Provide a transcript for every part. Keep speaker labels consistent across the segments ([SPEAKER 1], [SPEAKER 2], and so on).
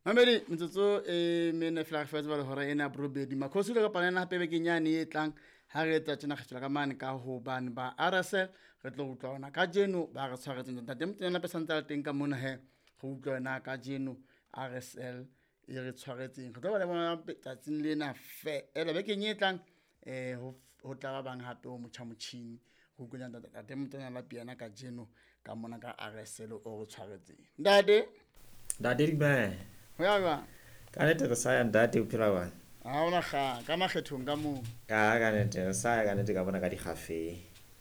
[SPEAKER 1] Mamedi metsotso mene flag fest ba le hora ena brobedi makhosi le ka panana hape be kenyane e tlang ha re etsa tsena kgethola ka mane ka ho bane ba RSL re tlo utlwa ona ka jeno ba re tshwaretseng ntate motena pe santsa le teng ka mona he go utlwa na ka jeno RSL e re tshwaretseng re tlo ba le bona tsatsing lena fe ele be kenye e tlang ho tla ba bang hape o motjhini go utlwa ntate motena la piana ka jeno ka mona ka RSL o re tshwaretseng ntate
[SPEAKER 2] Dime.
[SPEAKER 1] ho ya ba
[SPEAKER 2] Ka nete re sa ya ntate o phela wa.
[SPEAKER 1] ha ona ga ka makgethong ka moo
[SPEAKER 2] Ka nete re sa ya ka nete ka bona ka dikgafe.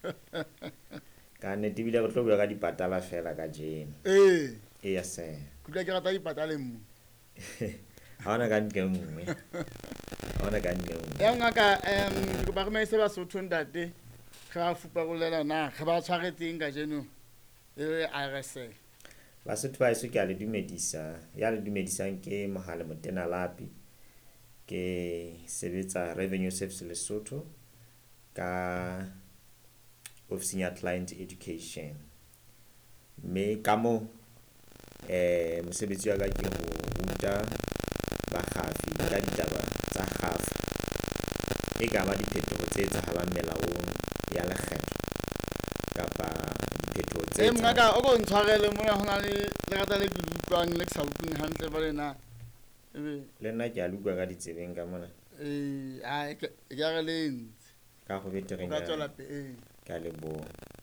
[SPEAKER 2] Ka nete bile re tlo bua ka dipatala fela ka jeno. Ya se.
[SPEAKER 1] Kutlwa ke rata dipatale mo
[SPEAKER 2] Ha ona ka nngwe. Ha ona ka nngwe.
[SPEAKER 1] ya ngaka go ba re se ba Sotho ntate ga fupa go lela na ga ba tshwaretseng ka jeno e RSL
[SPEAKER 2] Basotho ba iso ke a le dumedisa ya le dumedisang ke Mohale Motena Lapi ke sebetsa Revenue Service Lesotho ka Office ya Client Education me ka mo mosebetsi wa ka ke ho ruta bakgafi ka ditaba tsa kgafa e ka ba diphetogo tse etsahalang melaong ya lekgetho kapa diphetogo tse
[SPEAKER 1] ngaka o go ntshwarele mo ya hona le rata le utlwang le sa utlweng hantle ba lena
[SPEAKER 2] le nna ke a lukwa ka ditsebeng ka mona
[SPEAKER 1] a ke ga le ntse
[SPEAKER 2] ka go betereng
[SPEAKER 1] ka tswela pe
[SPEAKER 2] ka lebo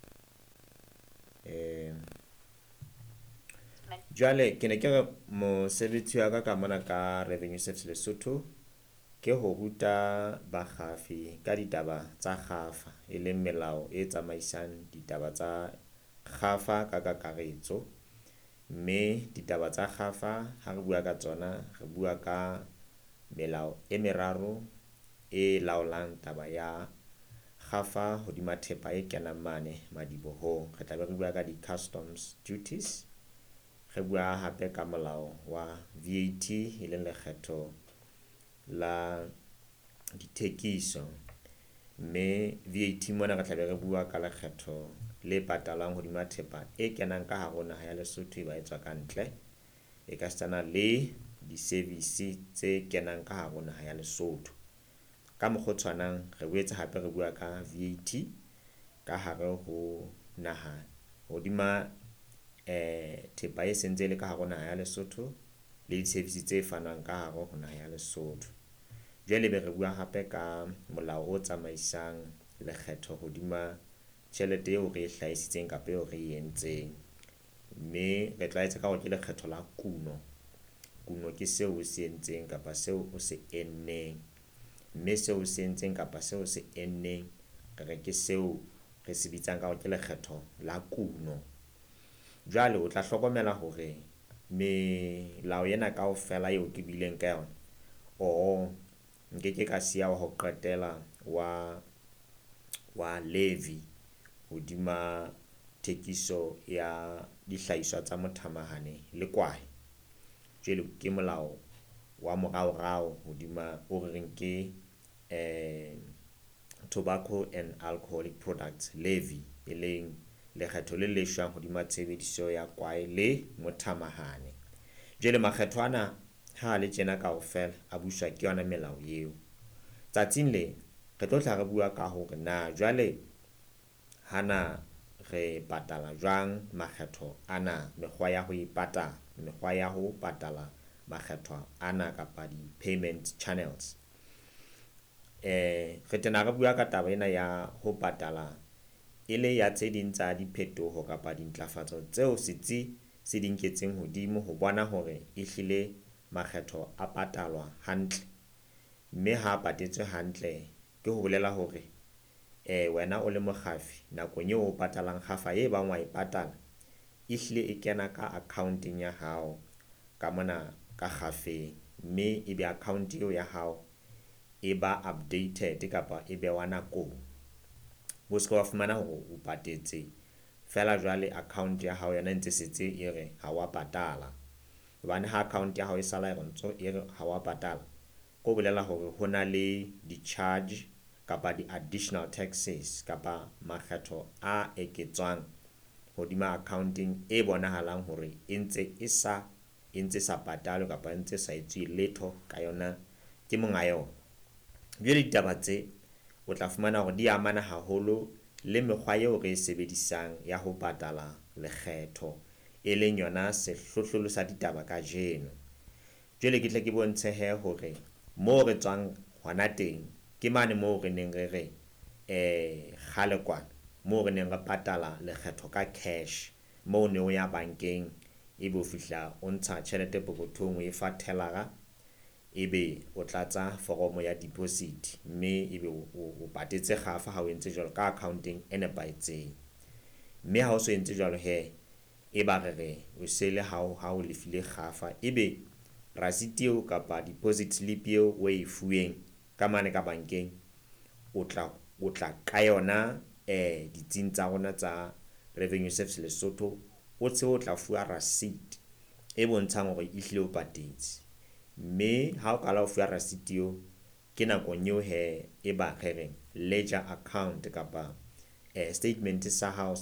[SPEAKER 2] jwale ke ne ke re mosebetsi wa ka mona ka Revenue Service Lesotho ke ho ruta bakgafi ka ditaba tsa kgafa e leng melao e tsamaisang ditaba tsa kgafa ka kakaretso mme ditaba tsa kgafa ha re bua ka tsona re bua ka melao e meraro e laolang taba ya kgafa hodima thepa e kenang mane madibohong re tla be re bua ka di-customs duties re bua hape ka molao wa VAT e leng lekgetho la dithekiso mme VAT mona re tla be re bua ka lekgetho le patalwang hodima thepa e kenang ka hare ho naha ya Lesotho e ba etswa ka ntle e ka stana le di-service tse kenang ka hare ho naha ya Lesotho ka mokgotshwanang re boetse hape re bua ka VAT ka hare ho naha hodima thepa e sentse le ka hare ho naha ya Lesotho le di-service tse fanang ka hare ho naha ya Lesotho jwale be re bua hape ka molao o tsamaisang lekgetho hodima tjhelete eo re e hlahisitseng kapa eo re e entseng mme re tla etsa ka hore ke lekgetho la kuno ke seo o se entseng kapa seo o se enneng mme seo o se entseng kapa seo o se enneng re ke seo re se bitsang ka hore ke lekgetho la kuno jwale o tla hlokomela hore melao ena kaofela eo ke bileng ka yona nke ka siya wa ho qetela wa levy hodima thekiso ya dihlahiswa tsa mothamahane le kwae jwale ke molao wa morao hodima o reng ke tobacco and alcoholic products levy e leng lekgetho le leshwang hodima tshebediso ya kwae le mothamahane jwale makgetho ana ha le tjena kaofela a buswa ke yona melao eo tsatsing le re tlo tla re bua ka hore na jwale hana re patala jwang makgetho ana mekgwa ya ho ipatala mekgwa ya ho patala makgetho ana kapa di-payment channels re tena re bua ka taba ena ya ho patala ile ya tse ding tsa diphetoho kapa dintlafatso tseo setsi se dinketseng hodimo ho bona hore e hlile makgetho a patalwa hantle mme ha patetswe hantle ke ho bolela hore wena o le mokgafi nakong eo o patalang kgafa e bang wa e patala e hlile e kena ka accounting ya hao ka mona ka khafeng mme e be account eo ya hao e ba updated kapa e be wa nakong bo se wa fumana hore o patetse fela jwale account ya hao yona ntse setse e re ha wa patala hobane ha account ya hao e sala e ntso e re ha wa patala go bolela hore hona le di-charge kapa di-additional taxes kapa makgetho a eketswang hodima accounting e bonahalang hore e ntse e sa e ntse sa patalwe kapa ntse sa etswe letho ka yona ke monga yona. Jwale ditaba tse o tla fumana hore di amana haholo le mekgwa eo re e sebedisang ya ho patala lekgetho e leng yona sehlohlolo sa ditaba ka jeno. Jwale ke tle ke bontshe hore moo re tswang hona teng ke mane moo re neng re kgale kwana moo re neng re patala lekgetho ka cash, moo ne o ya bankeng ebe o fihla o ntsha tjhelete pokothong o e fa teller-a, ebe o tlatsa foromo ya deposit, mme ebe o patetse kgafa ha o entse jwalo ka accounting e nepahetseng. Mme ha o so entse jwalo e ba re o se le ha o lefile kgafa, ebe rasiti eo kapa deposit slip eo o e fuweng ka mane ka bankeng o tla ka yona ditsing tsa rona tsa Revenue Service Lesotho, o tse o tla fuwa receipt e bontshang hore ehlile o patetse. Mme ha o kala o fuwa receipt eo ke nakong eo e ba re ledger account kapa statement sa hao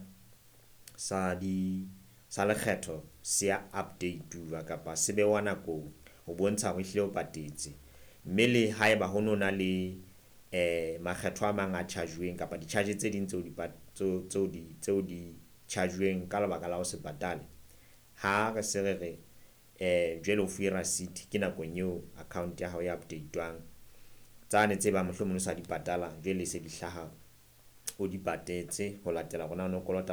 [SPEAKER 2] sa lekgetho se ya update kapa se bewa nakong ho bontsha hore ehlile o patetse. Mme le haeba ho nona le makgetho a mang a charge-weng kapa di-charge tse ding tseo di charge-weng ka lebaka la ho se patale, ha re se re jwale o fuwe receipt ke nakong eo account ya hao ya updatewang. Tsane tse ba mohlomong o sa di patala jwale se di hlaha o di patetse ho latela rona no kolota